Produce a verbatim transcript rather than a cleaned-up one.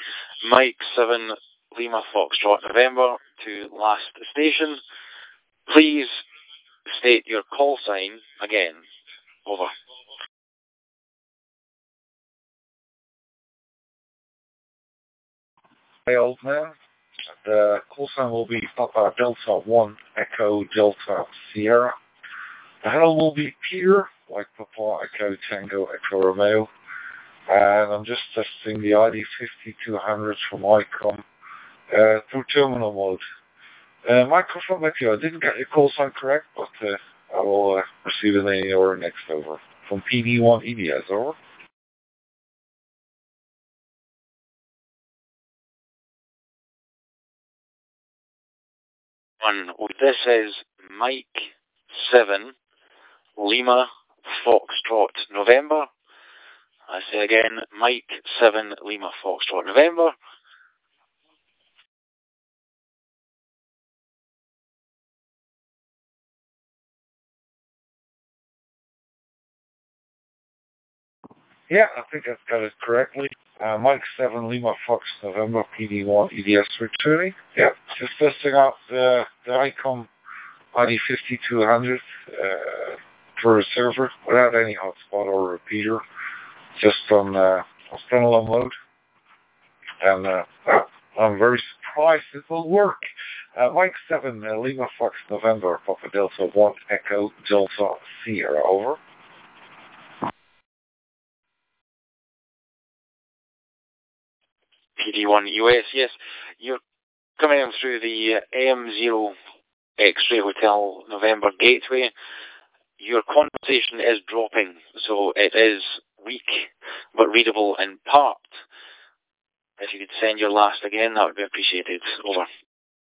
Mike seven Lima Foxtrot November to last station. Please state your call sign again. Over. Hey, old man. The call sign will be Papa Delta one Echo Delta Sierra. The hello will be Peter, like Papa Echo Tango Echo Romeo. And I'm just testing the I D fifty-two hundred from ICOM uh, through terminal mode. Uh, microphone with you. I didn't get your call sign correct, but uh, I will uh, receive it in your next over. From P D one E D S, over. One. This is Mike seven Lima Foxtrot November. I say again, Mike seven Lima Foxtrot November. Yeah, I think I've got it correctly. Uh, Mike seven Lima Fox November P D one E D S returning. Yeah, just testing out the, the ICOM I D fifty-two hundred uh, for a server without any hotspot or repeater, just on, uh, on standalone mode. And uh, I'm very surprised it will work. Uh, Mike seven uh, Lima Fox November Papa Delta one Echo Delta Sierra, over. P D one U S, yes. You're coming in through the A M zero X-Ray Hotel November gateway. Your conversation is dropping, so it is weak but readable in part. If you could send your last again, that would be appreciated. Over.